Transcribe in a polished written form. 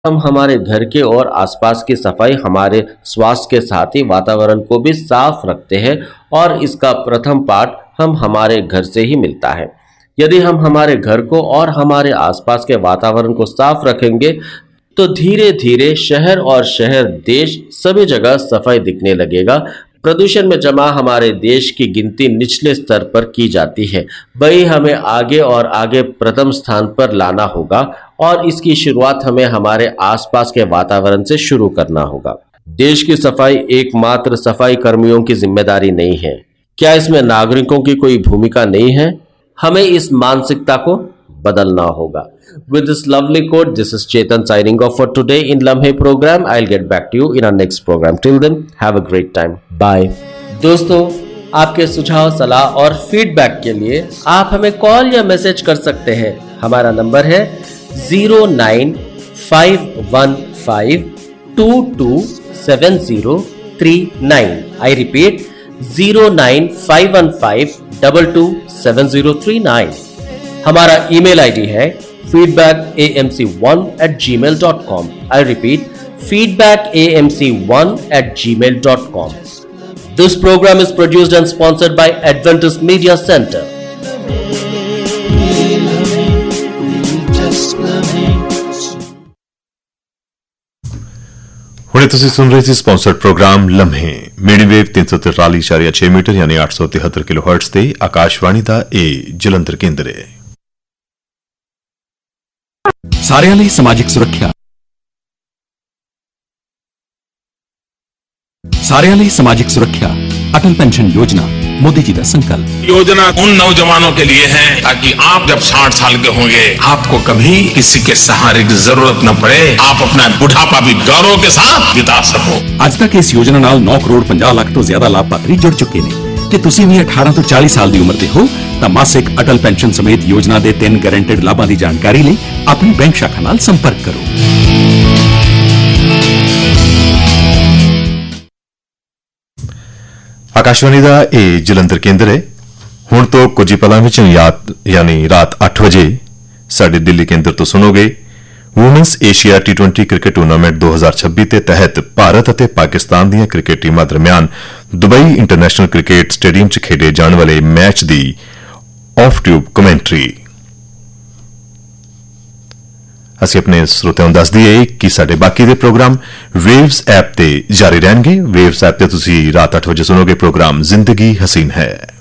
हम हमारे घर के और आसपास की सफाई हमारे स्वास्थ्य के साथ ही वातावरण को भी साफ रखते हैं और इसका प्रथम पाठ हम हमारे घर से ही मिलता है। यदि हम हमारे घर को और हमारे आसपास के वातावरण को साफ रखेंगे तो धीरे धीरे शहर और शहर देश सभी जगह सफाई दिखने लगेगा। प्रदूषण में जमा हमारे देश की गिनती निचले स्तर पर की जाती है, वही हमें आगे और आगे प्रथम स्थान पर लाना होगा और इसकी शुरुआत हमें हमारे आसपास के वातावरण से शुरू करना होगा। देश की सफाई एकमात्र सफाई कर्मियों की जिम्मेदारी नहीं है। क्या इसमें नागरिकों की कोई भूमिका नहीं है? हमें इस मानसिकता को बदलना होगा। With this lovely quote, this is Chetan signing off for today in Lamhe program. I'll get back to you in our next program. Till then, have a great time. Bye. दोस्तों, आपके सुझाव, सलाह और फीडबैक के लिए आप हमें call या मैसेज कर सकते हैं। हमारा नंबर है 09515227039। I repeat 09515227039। हमारा ईमेल आईडी है feedbackamc1@gmail.com। I repeat feedbackamc1@gmail.com। This program is produced and sponsored by Adventist Media Center. ਹੁਣੇ ਤੁਸੀਂ ਸੁਣ ਰਹੇ ਸੀ sponsored programme Lamhe medium wave 343.6 metre ਯਾਨੀ 873 ਕਿਲੋਹਰਟਜ਼ ਤੇ ਆਕਾਸ਼ਵਾਣੀ ਦਾ ਇਹ ਜਲੰਧਰ ਕੇਂਦਰ ਹੈ। ਸਾਰਿਆਂ ਲਈ ਸਮਾਜਿਕ ਸੁਰੱਖਿਆ, ਸਾਰਿਆਂ ਲਈ ਸਮਾਜਿਕ ਸੁਰੱਖਿਆ अटल पेंशन योजना मोदी जी का संकल्प। योजना उन नौजवानों के लिए है ताकि आप जब 60 साल के होंगे आपको कभी किसी के सहारे की जरूरत न पड़े, आप अपना बुढ़ापा भी गौरव के साथ बिता सको। आज तक इस योजना नाल 9 करोड़ 50 लाख तो ज्यादा लाभार्थी जुड़ चुके हैं। जे तुसी भी 18 ਤੋਂ 40 ਸਾਲ ਦੀ ਉਮਰ ਦੇ ਹੋ ਤਾਂ ਮਾਸਿਕ ਅਟਲ ਪੈਨਸ਼ਨ ਸਮੇਤ ਯੋਜਨਾ ਦੇ 3 ਗਾਰੰਟਿਡ ਲਾਭਾਂ ਦੀ ਜਾਣਕਾਰੀ ਲਈ ਆਪਣੀ ਬੈਂਕ ਸ਼ਾਖਾ ਨਾਲ ਸੰਪਰਕ ਕਰੋ। ਆਕਾਸ਼ਵਾਣੀ ਦਾ ਇਹ ਜਲੰਧਰ ਕੇਂਦਰ ਹੈ। ਹੁਣ ਤੋਂ ਕੁਝ ਹੀ ਪਲਾਂ ਵਿੱਚ ਯਾਨੀ ਰਾਤ 8 ਵਜੇ ਸਾਡੇ ਦਿੱਲੀ ਕੇਂਦਰ ਤੋਂ ਸੁਣੋਗੇ women's Asia T20 cricket tournament 2026 ਦੇ ਤਹਿਤ ਭਾਰਤ ਅਤੇ ਪਾਕਿਸਤਾਨ ਦੀਆਂ ਕ੍ਰਿਕਟ ਟੀਮਾਂ ਦਰਮਿਆਨ ਦੁਬਈ ਇੰਟਰਨੈਸ਼ਨਲ ਕ੍ਰਿਕਟ ਸਟੇਡੀਅਮ 'ਚ ਖੇਡੇ ਜਾਣ ਵਾਲੇ match the of tube commentary. ਅਸੀਂ ਆਪਣੇ ਸਰੋਤਿਆਂ ਨੂੰ ਦੱਸ ਦਈਏ ਕਿ ਸਾਡੇ ਬਾਕੀ ਦੇ ਪ੍ਰੋਗਰਾਮ ਵੇਵਸ ਐਪ ਤੇ ਜਾਰੀ ਰਹਿਣਗੇ। ਵੇਵਸ ਐਪ ਤੇ ਤੁਸੀਂ ਰਾਤ 8 ਵਜੇ ਸੁਣੋਗੇ ਪ੍ਰੋਗਰਾਮ ਜ਼ਿੰਦਗੀ ਹਸੀਨ ਹੈ।